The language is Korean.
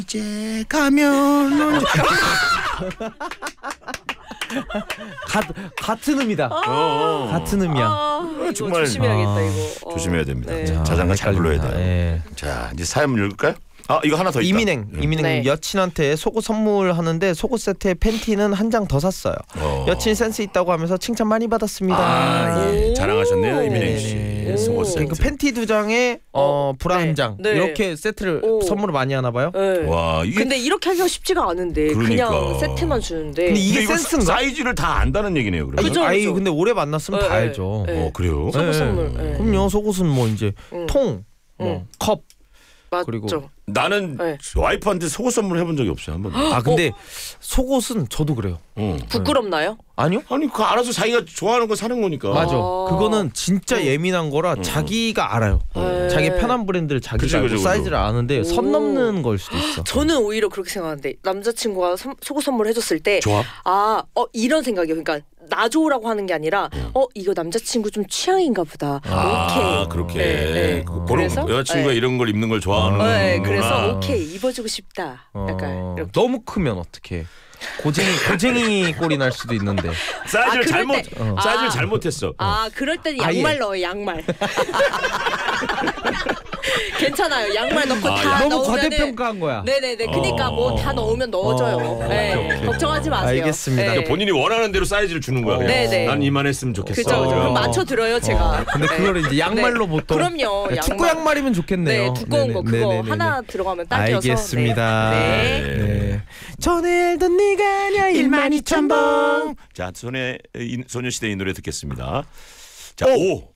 이제 가면 같은 음이다. 같은 음이야. 이거 정말 조심해야겠다 이거. 조심해야 됩니다. 네. 자장가 잘 불러야 돼요. 네. 자, 이제 사연 읽을까요? 이거 하나 더 있다. 이민행 네. 여친한테 속옷 선물하는데 속옷 세트에 팬티는 한 장 더 샀어요. 여친 센스 있다고 하면서 칭찬 많이 받았습니다. 예. 자랑하셨네요, 이민행 씨. 네. 속옷 세트. 그 팬티 2장에 브라 네. 한 장 네. 이렇게 세트를 선물을 많이 하나 봐요. 네. 와, 이게 근데 이렇게 하기가 쉽지가 않은데 그러니까. 그냥 세트만 주는데. 근데 이게 이거 센스인가? 사이즈를 다 안다는 얘기네요, 그러면. 그죠. 아이 근데 오래 만났으면 네, 다 알죠. 네. 그래요? 속옷 선물. 네. 그럼요. 속옷은 뭐 이제 통, 컵 맞죠. 그리고 나는 네. 와이프한테 속옷 선물 해본 적이 없어요, 한 번도. 근데 속옷은 저도 그래요. 부끄럽나요? 아니요? 아니 그 알아서 자기가 좋아하는 거 사는 거니까. 맞아. 그거는 진짜 예민한 거라 자기가 알아요. 자기 편한 브랜드를 자기가 그치, 알고 그치, 사이즈를 아는데 선 넘는 걸 수도 있어. 저는 오히려 그렇게 생각하는데 남자친구가 속옷 선물 해줬을 때 좋아? 이런 생각이에요. 그러니까 나 좋으라고 하는 게 아니라 이거 남자친구 좀 취향인가 보다. 오케이. 그렇게. 네. 그래서? 여자친구가 네. 이런 걸 입는 걸 좋아하는구나. 네, 그래서 오케이 입어주고 싶다. 약간 이렇게. 너무 크면 어떡해. 고쟁이 꼴이 날 수도 있는데. 사이즈를 그럴 때. 사이즈를 잘못했어. 그럴 때는 아예. 양말 넣어요. 양말. 괜찮아요. 양말 넣고 다 너무 넣으면은 과대평가한 거야. 네네네. 그러니까 뭐 다 넣으면 넣어줘요. 네. 오케이. 걱정하지 마세요. 알겠습니다. 네. 그러니까 본인이 원하는 대로 사이즈를 주는 거야. 그냥. 네네. 난 이만했으면 좋겠어. 그죠. 그럼 맞춰 드려요 제가. 근데 그걸 이제 양말로 네. 보통. 그럼요. 축구 양말이면 좋겠네요. 네, 두꺼운 거 그거 네네네네. 하나 들어가면 딱이어서. 알겠습니다. 네. 네. 전에 알던 네가 아니야 12,000번. 자, 소녀시대 이 노래 듣겠습니다. 자, 5,